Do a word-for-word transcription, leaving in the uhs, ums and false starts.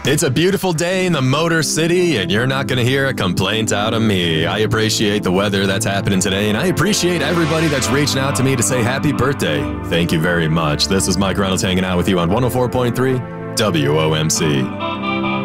It's a beautiful day in the Motor City, and you're not going to hear a complaint out of me. I appreciate the weather that's happening today, and I appreciate everybody that's reaching out to me to say happy birthday. Thank you very much. This is Mike Reynolds hanging out with you on one oh four point three W O M C.